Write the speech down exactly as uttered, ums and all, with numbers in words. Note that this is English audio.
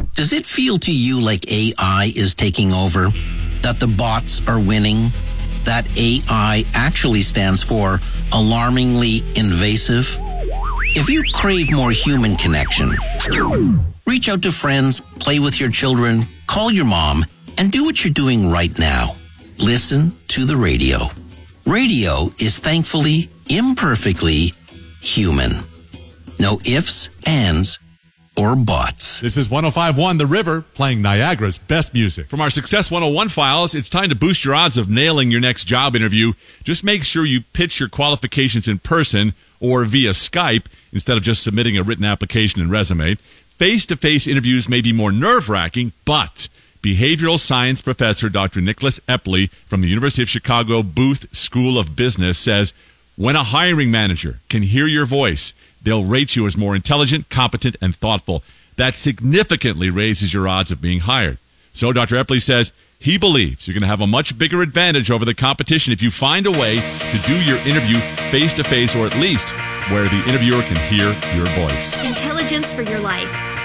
Does it feel to you like A I is taking over? That the bots are winning? That A I actually stands for alarmingly invasive? If you crave more human connection, reach out to friends, play with your children, call your mom, and do what you're doing right now. Listen to the radio. Radio is thankfully, imperfectly human. No ifs, ands, or buts. This is one oh five point one The River, playing Niagara's best music. From our Success one oh one files, it's time to boost your odds of nailing your next job interview. Just make sure you pitch your qualifications in person or via Skype instead of just submitting a written application and resume. Face-to-face interviews may be more nerve-wracking, but behavioral science professor Doctor Nicholas Epley from the University of Chicago Booth School of Business says, when a hiring manager can hear your voice, they'll rate you as more intelligent, competent, and thoughtful. That significantly raises your odds of being hired. So Doctor Epley says he believes you're going to have a much bigger advantage over the competition if you find a way to do your interview face-to-face, or at least where the interviewer can hear your voice. Intelligence for your life.